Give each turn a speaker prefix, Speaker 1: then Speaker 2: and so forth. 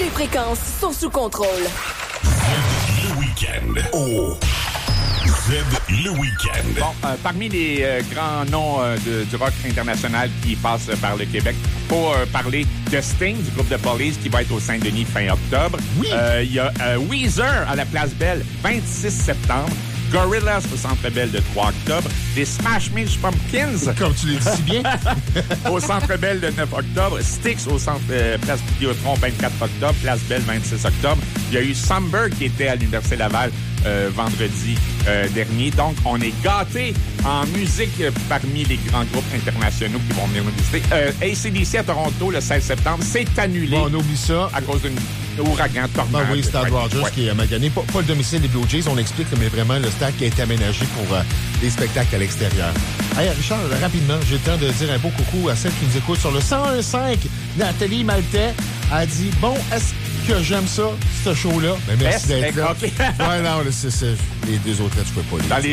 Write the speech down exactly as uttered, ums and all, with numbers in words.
Speaker 1: les fréquences sont sous contrôle.
Speaker 2: Le week-end. Oh. Z le week-end.
Speaker 3: Bon, euh, parmi les euh, grands noms euh, de, du rock international qui passent euh, par le Québec, pour euh, parler de Sting, du groupe de Police, qui va être au Saint-Denis fin octobre.
Speaker 4: Oui.
Speaker 3: Il euh, y a euh, Weezer à la Place Belle, vingt-six septembre. Gorillaz au Centre Bell le trois octobre. Les Smash Mouth Pumpkins.
Speaker 4: Comme tu l'as dit si bien.
Speaker 3: Au Centre Bell le neuf octobre. Styx au Centre euh, Place Vidéotron vingt-quatre octobre. Place Belle vingt-six octobre. Il y a eu Somber qui était à l'Université Laval euh, vendredi euh, dernier. Donc, on est gâtés en musique euh, parmi les grands groupes internationaux qui vont venir nous visiter. Euh, A C D C à Toronto le seize septembre. C'est annulé.
Speaker 4: Bon, on oublie ça.
Speaker 3: À cause d'un ouragan, tornade.
Speaker 4: Ben oui, Stade
Speaker 3: ouais,
Speaker 4: Rogers
Speaker 3: ouais.
Speaker 4: qui est magané. Pas, pas le domicile des Blue Jays, on l'explique, mais vraiment le stade qui a été aménagé pour euh, des spectacles à l'extérieur. Hey, Richard, rapidement, j'ai le temps de dire un beau coucou à celle qui nous écoute sur le cent un virgule cinq. Nathalie Maltais a dit, bon, est-ce que j'aime ça, ce show-là? Ben, merci
Speaker 3: Est-ce?
Speaker 4: d'être là.
Speaker 3: OK.
Speaker 4: Ouais, non, c'est, c'est, les deux autres, là, tu peux pas les
Speaker 3: Dans les